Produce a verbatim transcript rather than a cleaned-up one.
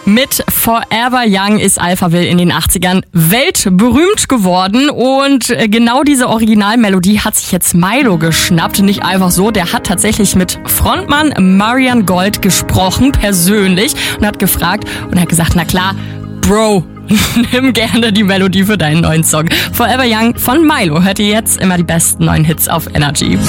Mit Forever Young ist Alphaville in den achtzigern weltberühmt geworden und genau diese Originalmelodie hat sich jetzt Milo geschnappt. Nicht einfach so, der hat tatsächlich mit Frontmann Marian Gold gesprochen, persönlich, und hat gefragt und hat gesagt, na klar, Bro, nimm gerne die Melodie für deinen neuen Song. Forever Young von Milo hört ihr jetzt immer die besten neuen Hits auf Energy.